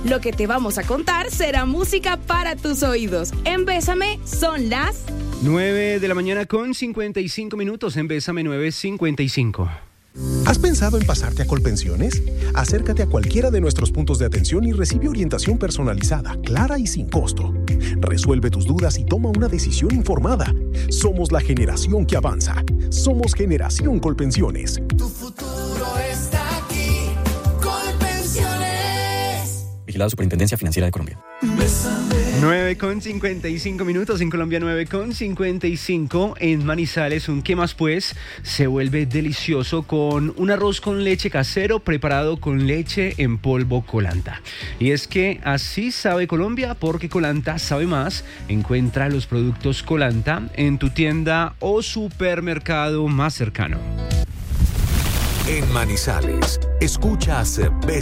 Lo que te vamos a contar será música para tus oídos. En Bésame son las 9 de la mañana con 55 minutos. En Bésame 9:55. ¿Has pensado en pasarte a Colpensiones? Acércate a cualquiera de nuestros puntos de atención y recibe orientación personalizada, clara y sin costo. Resuelve tus dudas y toma una decisión informada. Somos la generación que avanza. Somos Generación Colpensiones. Tu futuro está aquí. Colpensiones. Vigilado Superintendencia Financiera de Colombia. 9:55 minutos en Colombia, 9:55 en Manizales. Un ¿qué más pues? Se vuelve delicioso con un arroz con leche casero preparado con leche en polvo Colanta. Y es que así sabe Colombia, porque Colanta sabe más. Encuentra los productos Colanta en tu tienda o supermercado más cercano. En Manizales, escuchas